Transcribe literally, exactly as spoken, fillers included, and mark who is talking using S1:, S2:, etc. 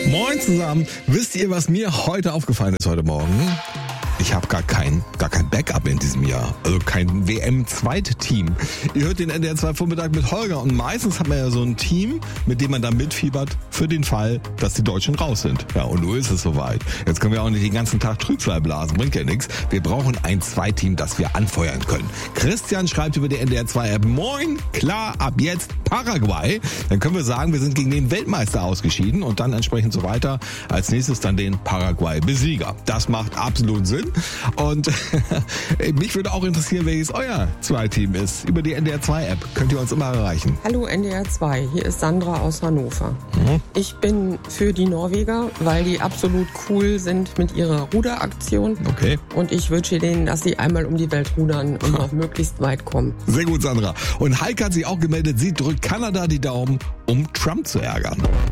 S1: Moin zusammen. Wisst ihr, was mir heute aufgefallen ist heute Morgen? Ich habe gar kein, gar kein Backup in diesem Jahr. Also kein W M-Zweitteam. Ihr hört den N D R zwei Vormittag mit Holger und meistens hat man ja so ein Team, mit dem man dann mitfiebert für den Fall, dass die Deutschen raus sind. Ja, und nun ist es soweit. Jetzt können wir auch nicht den ganzen Tag Trübsal blasen, bringt ja nichts. Wir brauchen ein Zweitteam, das wir anfeuern können. Christian schreibt über die N D R zwei App, moin, klar, ab jetzt Paraguay. Dann können wir sagen, wir sind gegen den Weltmeister ausgeschieden und dann entsprechend so weiter. Als nächstes dann den Paraguay-Besieger. Das macht absolut Sinn. Und mich würde auch interessieren, welches euer Zweiteam ist. Über die N D R zwei App könnt ihr uns immer erreichen.
S2: Hallo N D R zwei, hier ist Sandra aus Hannover. Mhm. Ich bin für die Norweger, weil die absolut cool sind mit ihrer Ruderaktion.
S1: Okay.
S2: Und ich wünsche denen, dass sie einmal um die Welt rudern und noch möglichst weit kommen.
S1: Sehr gut, Sandra. Und Heike hat sich auch gemeldet, sie drückt Kanada die Daumen, um Trump zu ärgern.